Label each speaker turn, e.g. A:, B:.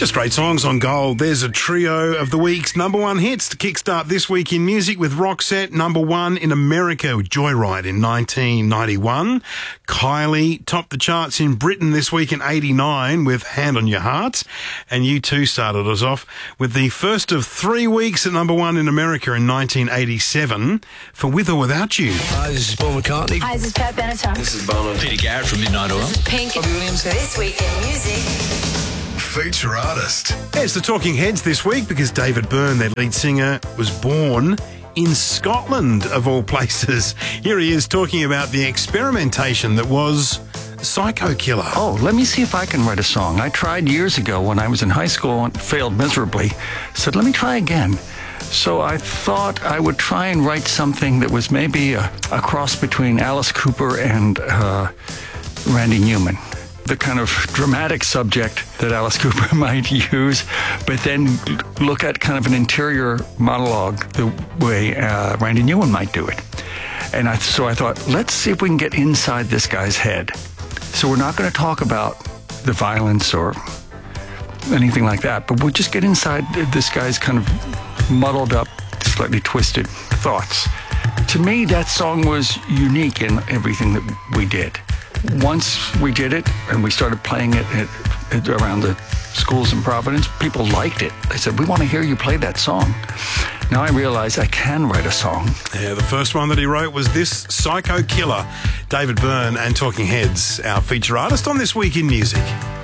A: Just great songs on Gold. There's a trio of the week's number one hits to kickstart this week in music with Roxette, number one in America with Joyride in 1991. Kylie topped the charts in Britain this week in 89 with Hand on Your Heart. And U2 started us off with the first of 3 weeks at number one in America in 1987 for With or Without You.
B: Hi, this is Paul McCartney.
C: Hi, this is Pat Benatar.
B: This is Bono.
D: Peter Garrett from Midnight Oil.
C: This is Pink.
B: Robbie Williams.
C: This week in music.
E: Feature artist.
A: It's the Talking Heads this week because David Byrne, their lead singer, was born in Scotland, of all places. Here he is talking about the experimentation that was Psycho Killer.
F: Oh, let me see if I can write a song. I tried years ago when I was in high school and failed miserably. Said, let me try again. So I thought I would try and write something that was maybe a cross between Alice Cooper and Randy Newman. The kind of dramatic subject that Alice Cooper might use, but then look at kind of an interior monologue the way Randy Newman might do it. And so I thought, let's see if we can get inside this guy's head. So we're not going to talk about the violence or anything like that, but we'll just get inside this guy's kind of muddled up, slightly twisted thoughts. To me, that song was unique in everything that we did. Once we did it and we started playing it around the schools in Providence, people liked it. They said, we want to hear you play that song. Now I realize I can write a song.
A: Yeah, the first one that he wrote was this, Psycho Killer. David Byrne and Talking Heads, our feature artist on This Week in Music.